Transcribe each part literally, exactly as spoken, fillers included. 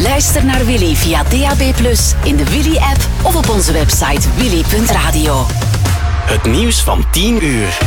Luister naar Willy via D A B plus, in de Willy-app of op onze website willy punt radio. Het nieuws van tien uur.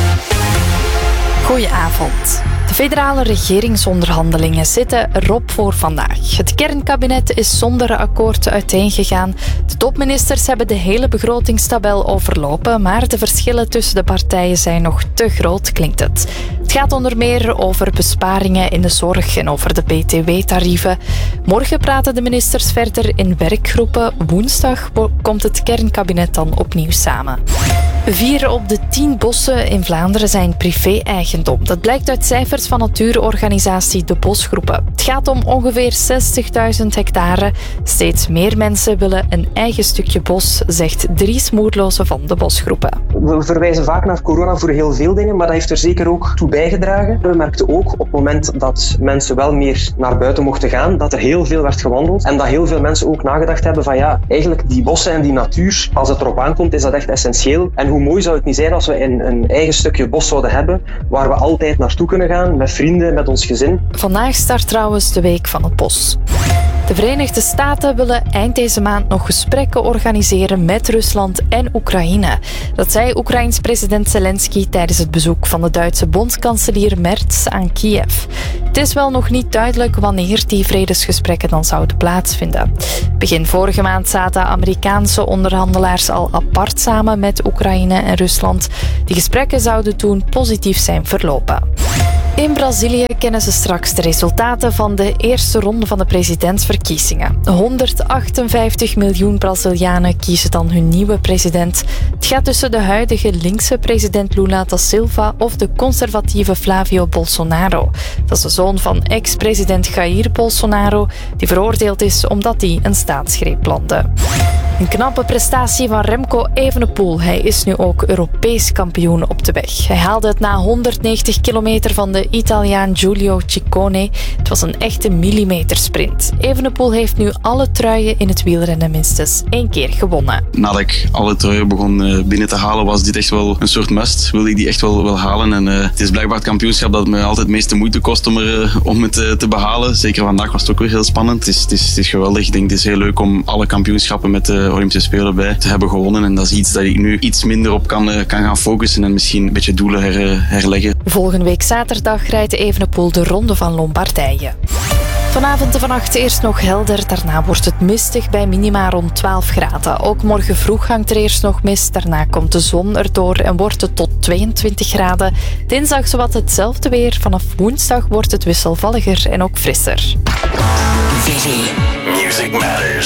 Goedenavond. De federale regeringsonderhandelingen zitten erop voor vandaag. Het kernkabinet is zonder akkoord uiteengegaan. De topministers hebben de hele begrotingstabel overlopen, maar de verschillen tussen de partijen zijn nog te groot, klinkt het. Het gaat onder meer over besparingen in de zorg en over de B T W-tarieven. Morgen praten de ministers verder in werkgroepen. Woensdag komt het kernkabinet dan opnieuw samen. Vier op de tien bossen in Vlaanderen zijn privé-eigendom. Dat blijkt uit cijfers van natuurorganisatie De Bosgroepen. Het gaat om ongeveer zestigduizend hectare. Steeds meer mensen willen een eigen stukje bos, zegt Dries Moerloze van De Bosgroepen. We verwijzen vaak naar corona voor heel veel dingen, maar dat heeft er zeker ook toe bijgedragen. We merkten ook op het moment dat mensen wel meer naar buiten mochten gaan, dat er heel veel werd gewandeld en dat heel veel mensen ook nagedacht hebben van ja, eigenlijk die bossen en die natuur, als het erop aankomt, is dat echt essentieel. En hoe mooi zou het niet zijn als we een, een eigen stukje bos zouden hebben, waar we altijd naartoe kunnen gaan, met vrienden, met ons gezin. Vandaag start trouwens de Week van het Bos. De Verenigde Staten willen eind deze maand nog gesprekken organiseren met Rusland en Oekraïne. Dat zei Oekraïns president Zelensky tijdens het bezoek van de Duitse bondskanselier Merz aan Kiev. Het is wel nog niet duidelijk wanneer die vredesgesprekken dan zouden plaatsvinden. Begin vorige maand zaten Amerikaanse onderhandelaars al apart samen met Oekraïne en Rusland. Die gesprekken zouden toen positief zijn verlopen. In Brazilië kennen ze straks de resultaten van de eerste ronde van de presidentsverkiezingen. honderdachtenvijftig miljoen Brazilianen kiezen dan hun nieuwe president. Het gaat tussen de huidige linkse president Lula da Silva of de conservatieve Flavio Bolsonaro. Dat is de zoon van ex-president Jair Bolsonaro, die veroordeeld is omdat hij een staatsgreep plande. Een knappe prestatie van Remco Evenepoel. Hij is nu ook Europees kampioen op de weg. Hij haalde het na honderdnegentig kilometer van de Italiaan Giulio Ciccone. Het was een echte millimetersprint. Evenepoel heeft nu alle truien in het wielrennen minstens één keer gewonnen. Nadat ik alle truien begon binnen te halen, was dit echt wel een soort must. Wilde ik die echt wel, wel halen. En, uh, het is blijkbaar het kampioenschap dat me altijd het meeste moeite kost om, er, uh, om het uh, te behalen. Zeker vandaag was het ook weer heel spannend. Het is, het is, het is geweldig. Ik denk het is heel leuk om alle kampioenschappen met de Olympische Spelen bij te hebben gewonnen. En dat is iets dat ik nu iets minder op kan, uh, kan gaan focussen en misschien een beetje doelen her, herleggen. Volgende week zaterdag rijdt Evenepoel de Ronde van Lombardije. Vanavond en vannacht eerst nog helder, daarna wordt het mistig bij minima rond twaalf graden. Ook morgen vroeg hangt er eerst nog mist, daarna komt de zon erdoor en wordt het tot tweeëntwintig graden. Dinsdag zowat hetzelfde weer, vanaf woensdag wordt het wisselvalliger en ook frisser. Music Matters.